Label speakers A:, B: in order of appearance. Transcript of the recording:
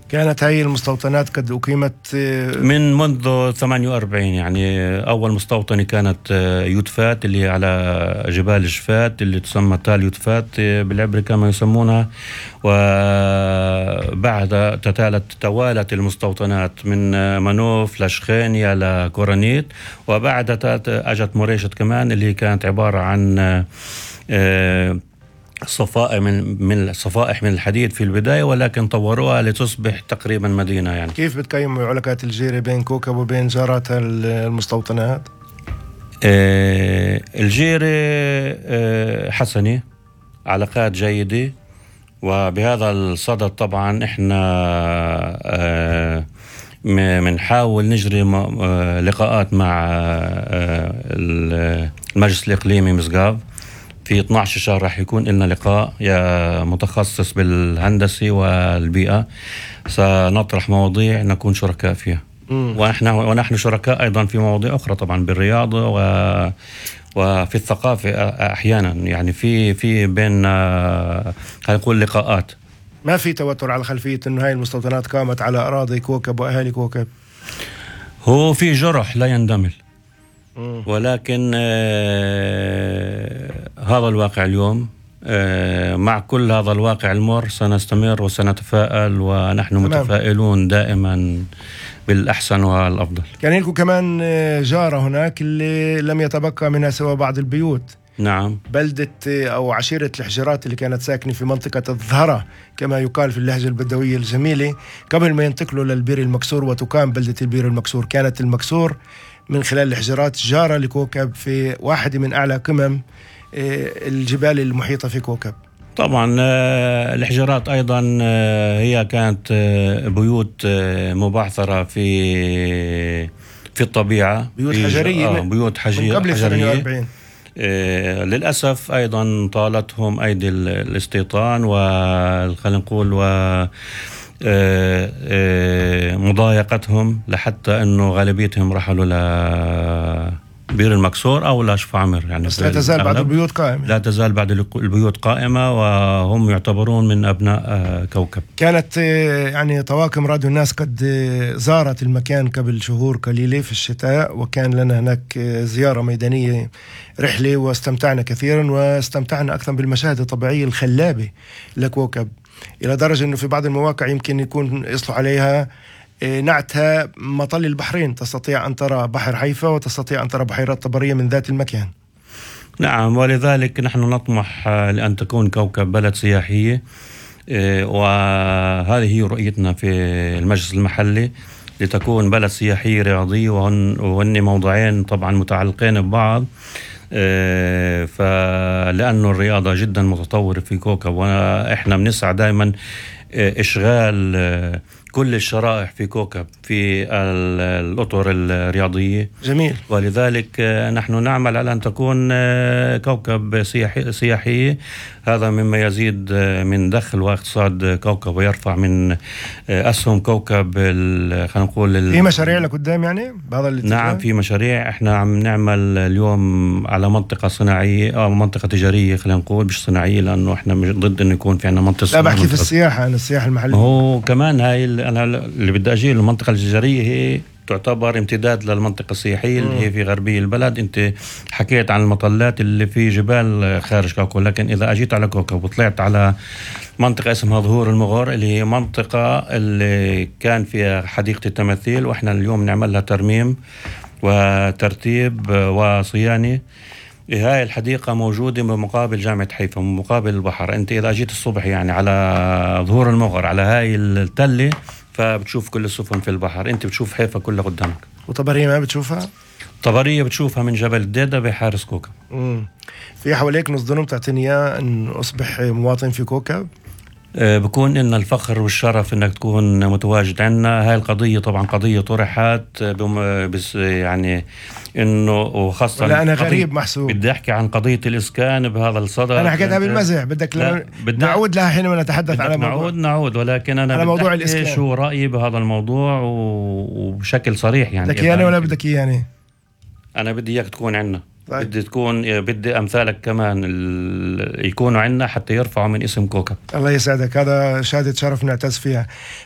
A: كانت هاي المستوطنات قد أقيمت
B: من منذ 48. يعني أول مستوطنة كانت يوتفات اللي هي على جبال جفات اللي تسمى تال يوتفات بالعبري كما يسمونها. وبعد توالت المستوطنات من منوف لشخينيا لكورانيت. وبعد أجت مريشة كمان اللي كانت عبارة عن صفائح من الحديد في البداية، ولكن طوروها لتصبح تقريبا مدينة. يعني
A: كيف بتقيموا علاقات الجيرة بين كوكب وبين جاراتها المستوطنات؟
B: الجيرة حسنة، علاقات جيدة. وبهذا الصدد طبعا احنا بنحاول نجري لقاءات مع المجلس الإقليمي مسقاف. في 12 شهر راح يكون لنا لقاء يا متخصص بالهندسة والبيئة، سنطرح مواضيع نكون شركاء فيها. ونحن شركاء أيضا في مواضيع أخرى طبعا بالرياضة وفي الثقافة أحيانا. يعني في بين هنقول لقاءات.
A: ما في توتر على خلفية إنه هاي المستوطنات قامت على أراضي كوكب وأهالي كوكب؟
B: هو في جرح لا يندمل، ولكن هذا الواقع اليوم. مع كل هذا الواقع المر سنستمر وسنتفائل، ونحن متفائلون دائما بالأحسن والأفضل.
A: كان لكم كمان جارة هناك اللي لم يتبقى منها سوى بعض البيوت.
B: نعم.
A: بلدة أو عشيرة الحجرات اللي كانت ساكنة في منطقة الظهرة كما يقال في اللهجة البدوية الجميلة، قبل ما ينتقلوا للبير المكسور وتقام بلدة البير المكسور. كانت المكسور من خلال الحجرات جارة لكوكب في واحدة من أعلى قمم الجبال المحيطة في كوكب.
B: طبعا الحجرات أيضا هي كانت بيوت مبعثرة في الطبيعة،
A: بيوت حجرية،
B: بيوت
A: من قبل 48.
B: للأسف أيضا طالتهم أيدي الاستيطان خلينا نقول مضايقتهم لحتى أنه غالبيتهم رحلوا بير المكسور أو لشفا عمر. يعني
A: بس لا تزال بعض البيوت قائمة.
B: لا تزال بعض البيوت قائمة، وهم يعتبرون من أبناء كوكب.
A: كانت يعني طواقم راديو الناس قد زارت المكان قبل شهور قليلة في الشتاء، وكان لنا هناك زيارة ميدانية رحلة، واستمتعنا كثيرا، واستمتعنا أكثر بالمشاهد الطبيعية الخلابة لكوكب، إلى درجة أنه في بعض المواقع يمكن يكون يصلح عليها نعتها مطل البحرين. تستطيع أن ترى بحر حيفا وتستطيع أن ترى بحيرات طبرية من ذات المكان.
B: نعم، ولذلك نحن نطمح لأن تكون كوكب بلد سياحية، وهذه هي رؤيتنا في المجلس المحلي، لتكون بلد سياحية رياضية، وهن موضوعين طبعا متعلقين ببعض. فلأنه الرياضة جدا متطورة في كوكب، وإحنا بنسعى دائما إشغال كل الشرائح في كوكب في الأطر الرياضية.
A: جميل.
B: ولذلك نحن نعمل على أن تكون كوكب سياحية. هذا مما يزيد من دخل واقتصاد كوكب، ويرفع من أسهم كوكب. خلينا نقول
A: في مشاريع لقدام يعني بهذا الاتجاه؟
B: نعم، في مشاريع. احنا عم نعمل اليوم على منطقة صناعية أو منطقة تجارية، خلينا نقول مش صناعية، لأنه احنا مش ضد إنه يكون في عنا منطقة.
A: لا، بحكي في السياحة، عن السياحة المحلية.
B: هو كمان هاي أنا اللي بدي أجي المنطقة التجارية هي تعتبر امتداد للمنطقة السياحية اللي هي في غربية البلد. انت حكيت عن المطلات اللي في جبال خارج كوكب، لكن إذا أجيت على كوكب وطلعت على منطقة اسمها ظهور المغور، اللي هي منطقة اللي كان فيها حديقة التماثيل، وإحنا اليوم نعمل لها ترميم وترتيب وصيانة. هاي الحديقة موجودة بمقابل جامعة حيفا، مقابل البحر. انت إذا أجيت الصبح يعني على ظهور المغور على هاي التلة، فبتشوف كل السفن في البحر، انت بتشوف حيفا كلها قدامك.
A: وطبرية ما بتشوفها؟
B: طبرية بتشوفها من جبل الديدة بحارس كوكب.
A: في حواليك نصدرهم تعطيني اياه ان اصبح مواطن في كوكب؟
B: بكون إن الفخر والشرف إنك تكون متواجد عنا. هاي القضية طبعا قضية طرحت بس يعني إنه وخاصة.
A: لا، أنا غريب محسوب.
B: بدي أحكي عن قضية الإسكان بهذا الصدد.
A: أنا حكيتها بالمزح، بدك نعود لها حينما نتحدث على موضوع.
B: نعود، ولكن أنا
A: على موضوع الإسكان.
B: شو رأيي بهذا الموضوع وبشكل صريح. يعني
A: بدك يعني ولا بدك يعني؟
B: أنا بدي إياك تكون عنا. طيب. بدي أمثالك كمان يكونوا عنا حتى يرفعوا من اسم كوكب.
A: الله يسعدك، هذا شهادة شرف نعتز فيها.